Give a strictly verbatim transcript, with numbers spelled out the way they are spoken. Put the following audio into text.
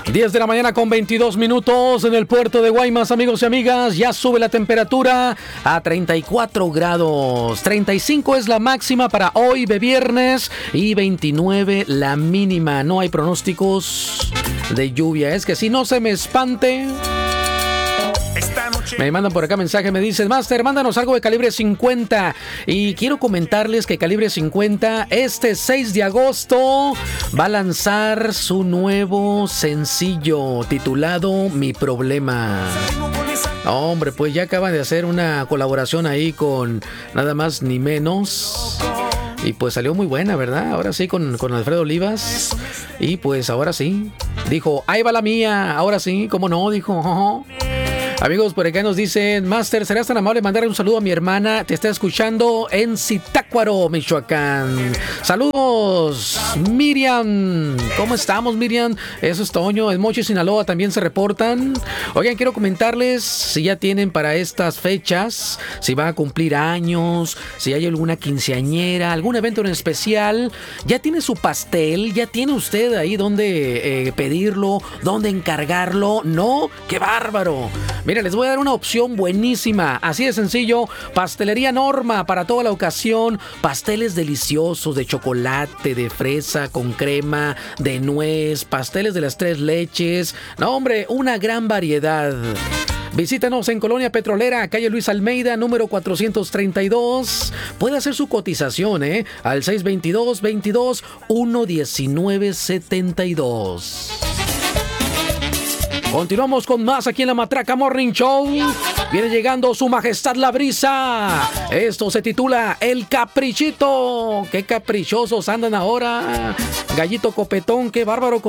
diez de la mañana con veintidós minutos en el puerto de Guaymas, amigos y amigas. Ya sube la temperatura a treinta y cuatro grados. treinta y cinco es la máxima para hoy de viernes y veintinueve la mínima. No hay pronósticos de lluvia. Es que si no se me espante. Me mandan por acá mensaje, me dicen: Master, mándanos algo de Calibre cincuenta. Y quiero comentarles que Calibre cincuenta este seis de agosto va a lanzar su nuevo sencillo titulado Mi Problema. Hombre, pues ya acaban de hacer una colaboración ahí con nada más ni menos. Y pues salió muy buena, ¿verdad? Ahora sí, con, con Alfredo Olivas. Y pues ahora sí, dijo, ahí va la mía. Ahora sí, ¿cómo no? Dijo, oh, oh. Amigos, por acá nos dicen: Master, ¿serás tan amable de mandarle un saludo a mi hermana? Te está escuchando en Zitácuaro, Michoacán. Saludos, Miriam. ¿Cómo estamos, Miriam? Eso es Toño. En Mochi, Sinaloa también se reportan. Oigan, quiero comentarles si ya tienen para estas fechas, si va a cumplir años, si hay alguna quinceañera, algún evento en especial. ¿Ya tiene su pastel? ¿Ya tiene usted ahí dónde eh, pedirlo? ¿Dónde encargarlo? ¿No? ¡Qué bárbaro! Mira, les voy a dar una opción buenísima, así de sencillo. Pastelería Norma para toda la ocasión. Pasteles deliciosos de chocolate, de fresa con crema, de nuez, pasteles de las tres leches. No, hombre, una gran variedad. Visítanos en Colonia Petrolera, calle Luis Almeida, número cuatrocientos treinta y dos. Puede hacer su cotización, ¿eh? Al seis veintidós, veintidós, uno diecinueve, setenta y dos. Continuamos con más aquí en la Matraca Morning Show. Viene llegando su majestad la brisa. Esto se titula El Caprichito. Qué caprichosos andan ahora. Gallito copetón, qué bárbaro.